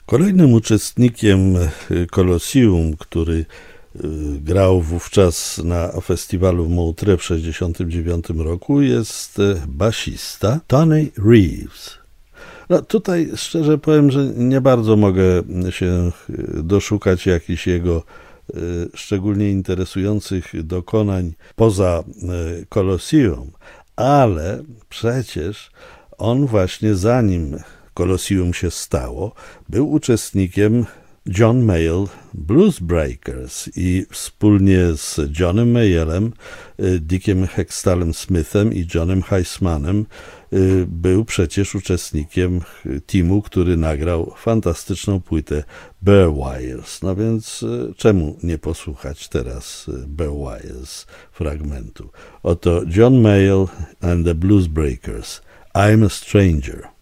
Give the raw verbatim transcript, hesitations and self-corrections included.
Kolejnym uczestnikiem Colosseum, który grał wówczas na festiwalu w Montreux w tysiąc dziewięćset sześćdziesiątym dziewiątym roku, jest basista Tony Reeves. No, tutaj szczerze powiem, że nie bardzo mogę się doszukać jakichś jego szczególnie interesujących dokonań poza Colosseum, ale przecież on właśnie zanim Colosseum się stało, był uczestnikiem John Mayall Blues Breakers i wspólnie z Johnem Mayallem, Dickiem Hextalem Smithem i Johnem Heismanem był przecież uczestnikiem teamu, który nagrał fantastyczną płytę Bare Wires. No więc czemu nie posłuchać teraz Bare Wires fragmentu? Oto John Mayall and the Blues Breakers. I'm a Stranger.